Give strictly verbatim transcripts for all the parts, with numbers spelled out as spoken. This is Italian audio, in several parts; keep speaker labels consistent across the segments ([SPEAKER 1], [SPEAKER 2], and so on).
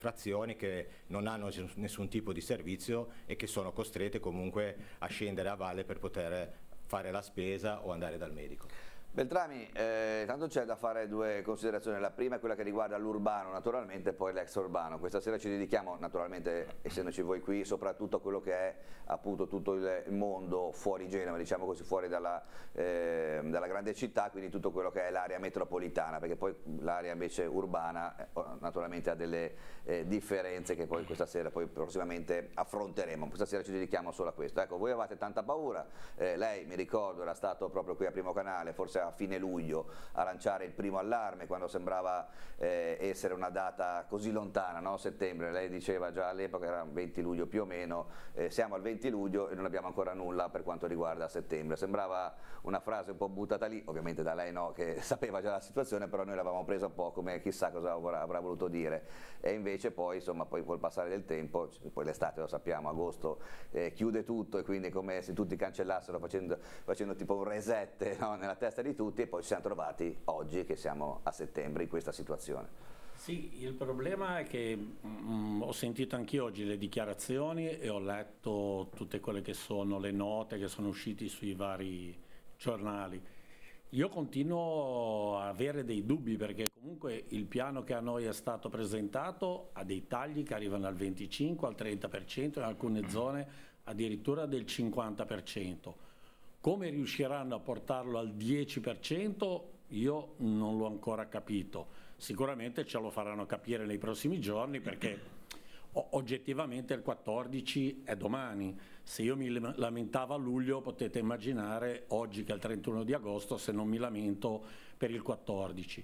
[SPEAKER 1] frazioni che non hanno nessun tipo di servizio e che sono costrette comunque a scendere a valle per poter fare la spesa o andare dal medico.
[SPEAKER 2] Beltrami, eh, tanto c'è da fare due considerazioni, la prima è quella che riguarda l'urbano naturalmente, poi l'extraurbano. Questa sera ci dedichiamo naturalmente, essendoci voi qui, soprattutto a quello che è appunto tutto il mondo fuori Genova, diciamo così, fuori dalla, eh, dalla grande città, quindi tutto quello che è l'area metropolitana, perché poi l'area invece urbana eh, naturalmente ha delle eh, differenze che poi questa sera, poi prossimamente affronteremo. Questa sera ci dedichiamo solo a questo. Ecco, voi avevate tanta paura, eh, lei mi ricordo era stato proprio qui a Primo Canale, forse a fine luglio, a lanciare il primo allarme quando sembrava eh, essere una data così lontana, no? Settembre, lei diceva già all'epoca era venti luglio più o meno, eh, siamo al venti luglio e non abbiamo ancora nulla per quanto riguarda settembre. Sembrava una frase un po' buttata lì, ovviamente da lei no, che sapeva già la situazione, però noi l'avevamo presa un po' come chissà cosa avrà, avrà voluto dire, e invece poi insomma poi col passare del tempo, poi l'estate lo sappiamo, agosto eh, chiude tutto e quindi è come se tutti cancellassero facendo, facendo tipo un reset, no? Nella testa di tutti, e poi ci siamo trovati oggi che siamo a settembre in questa situazione.
[SPEAKER 3] Sì, il problema è che mh, ho sentito anch'io oggi le dichiarazioni e ho letto tutte quelle che sono le note che sono uscite sui vari giornali. Io continuo a avere dei dubbi perché comunque il piano che a noi è stato presentato ha dei tagli che arrivano al venticinque, al trenta per cento, in alcune zone addirittura del cinquanta per cento. Come riusciranno a portarlo al dieci per cento io non l'ho ancora capito, sicuramente ce lo faranno capire nei prossimi giorni perché oggettivamente il quattordici è domani, se io mi lamentavo a luglio potete immaginare oggi che è il trentuno di agosto se non mi lamento per il quattordici.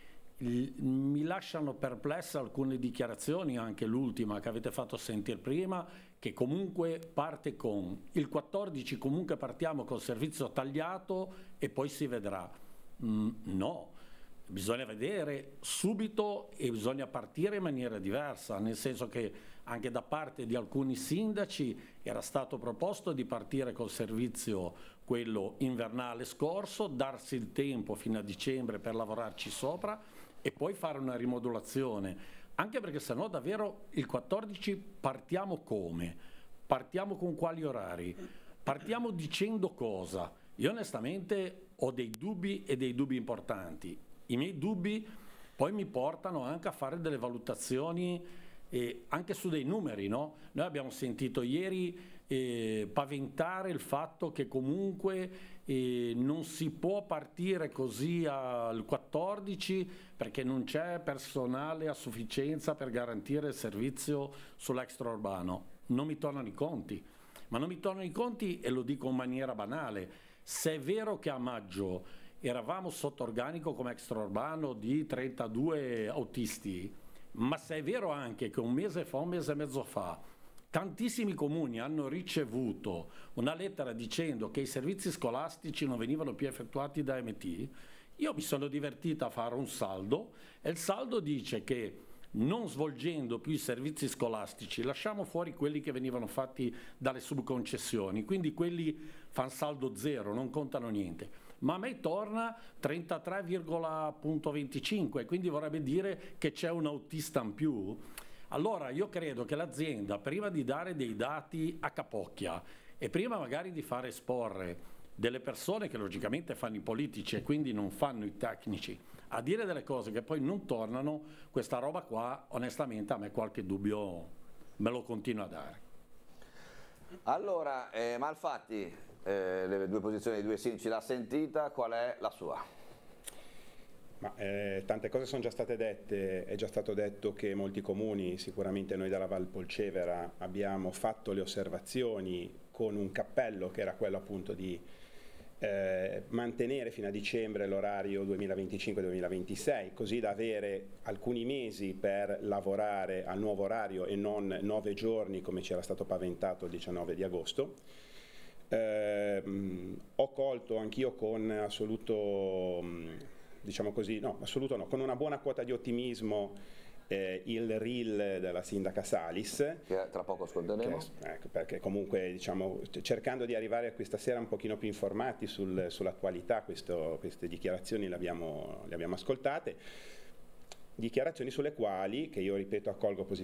[SPEAKER 3] Mi lasciano perplessa alcune dichiarazioni, anche l'ultima che avete fatto sentire prima, che comunque parte con il quattordici comunque partiamo col servizio tagliato e poi si vedrà. Mm, no, bisogna vedere subito e bisogna partire in maniera diversa, nel senso che anche da parte di alcuni sindaci era stato proposto di partire col servizio quello invernale scorso, darsi il tempo fino a dicembre per lavorarci sopra e poi fare una rimodulazione, anche perché sennò davvero il quattordici partiamo come? Partiamo con quali orari? Partiamo dicendo cosa? Io onestamente ho dei dubbi e dei dubbi importanti. I miei dubbi poi mi portano anche a fare delle valutazioni eh, anche su dei numeri, no? Noi abbiamo sentito ieri eh, paventare il fatto che comunque eh, non si può partire così al quattordici perché non c'è personale a sufficienza per garantire il servizio sull'extraurbano. Non mi tornano i conti, ma non mi tornano i conti e lo dico in maniera banale. Se è vero che a maggio eravamo sotto organico come extraurbano di trentadue autisti, ma se è vero anche che un mese fa, un mese e mezzo fa, tantissimi comuni hanno ricevuto una lettera dicendo che i servizi scolastici non venivano più effettuati da M T, io mi sono divertita a fare un saldo e il saldo dice che non svolgendo più i servizi scolastici, lasciamo fuori quelli che venivano fatti dalle subconcessioni, quindi quelli fanno saldo zero, non contano niente, ma a me torna trentatré virgola venticinque, quindi vorrebbe dire che c'è un autista in più. Allora io credo che l'azienda, prima di dare dei dati a capocchia e prima magari di fare esporre delle persone che logicamente fanno i politici e quindi non fanno i tecnici, a dire delle cose che poi non tornano, questa roba qua onestamente a me qualche dubbio me lo continua a dare.
[SPEAKER 2] Allora, eh, Malfatti, eh, le due posizioni dei due sindaci l'ha sentita, qual è la sua?
[SPEAKER 4] Ma, eh, tante cose sono già state dette, è già stato detto che molti comuni, sicuramente noi dalla Val Polcevera, abbiamo fatto le osservazioni con un cappello che era quello appunto di eh, mantenere fino a dicembre l'orario duemilaventicinque duemilaventisei, così da avere alcuni mesi per lavorare al nuovo orario e non nove giorni come ci era stato paventato il diciannove di agosto. Eh, mh, ho colto anch'io con assoluto... Mh, diciamo così, no, assoluto no, con una buona quota di ottimismo eh, il reel della sindaca Salis,
[SPEAKER 2] che tra poco ascolteremo,
[SPEAKER 4] che, ecco, perché comunque diciamo cercando di arrivare a questa sera un pochino più informati sul, sull'attualità, queste dichiarazioni le abbiamo, le abbiamo ascoltate, dichiarazioni sulle quali, che io ripeto accolgo positivamente,